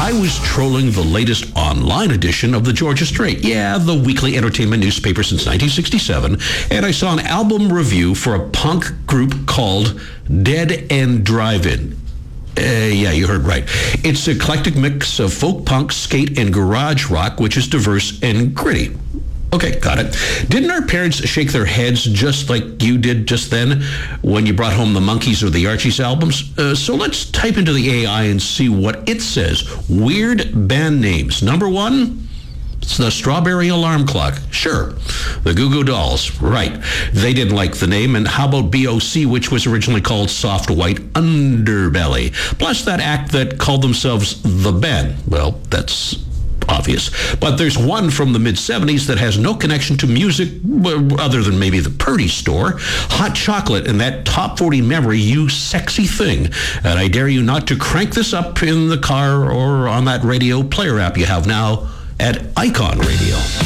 I was trolling the latest online edition of the Georgia Straight. Yeah, the weekly entertainment newspaper since 1967. And I saw an album review for a punk group called Dead End Drive-In. Yeah, you heard right. It's an eclectic mix of folk punk, skate, and garage rock, which is diverse and gritty. Okay, got it. Didn't our parents shake their heads just like you did just then when you brought home the Monkees or the Archies albums? So let's type into the AI and see what it says. Weird band names. Number one, it's the Strawberry Alarm Clock. Sure. The Goo Goo Dolls. Right. They didn't like the name. And how about BOC, which was originally called Soft White Underbelly? Plus that act that called themselves The Band. Well, that's obvious. But there's one from the mid-'70s that has no connection to music other than maybe the Purdy store. Hot Chocolate and that Top 40 memory, You Sexy Thing. And I dare you not to crank this up in the car or on that radio player app you have now at Icon Radio.